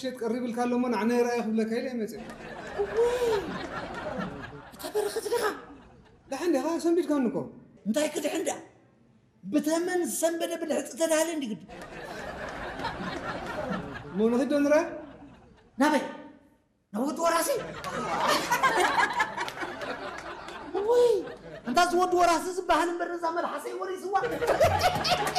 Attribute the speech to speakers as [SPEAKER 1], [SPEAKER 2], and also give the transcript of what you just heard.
[SPEAKER 1] كشيت قريب الكلمون عنا رأي خبلا كيلي مثلا
[SPEAKER 2] تبرخت لها
[SPEAKER 1] لحن ها سنبيت كانكم
[SPEAKER 2] انتي كده عنده بثمن سنبدأ بالحس تدالين دي قد
[SPEAKER 1] مو نخي دونرا
[SPEAKER 2] نبي نبغى وراسي وي انت زود وراسي سبحان الله الرزق مال حسين وري سوا